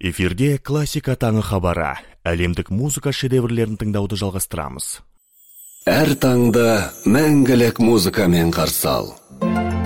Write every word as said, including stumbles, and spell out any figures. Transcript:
Эфирде классика таңы хабары. Әлемдік музыка шедеврлерін тыңдауды жалғастырамыз. Әр таңда мәңгілік музыкамен қарсы ал.